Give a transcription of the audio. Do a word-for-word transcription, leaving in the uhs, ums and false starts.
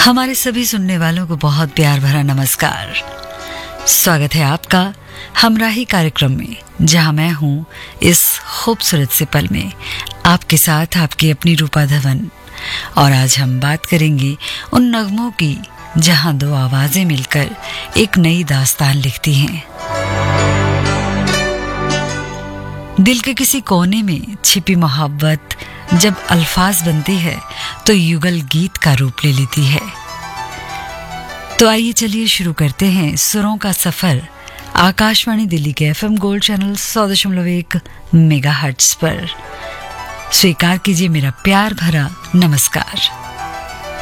हमारे सभी सुनने वालों को बहुत प्यार भरा नमस्कार। स्वागत है आपका हमराही कार्यक्रम में, जहां मैं हूं इस खूबसूरत से पल में आपके साथ आपकी अपनी रूपा धवन। और आज हम बात करेंगे उन नगमों की जहां दो आवाजें मिलकर एक नई दास्तान लिखती हैं। दिल के किसी कोने में छिपी मोहब्बत जब अल्फाज बनती है तो युगल गीत का रूप ले लेती है। तो आइए चलिए शुरू करते हैं सुरों का सफर आकाशवाणी दिल्ली के एफएम गोल्ड चैनल सौ दशमलव एक मेगाहर्ट्ज पर। स्वीकार कीजिए मेरा प्यार भरा नमस्कार।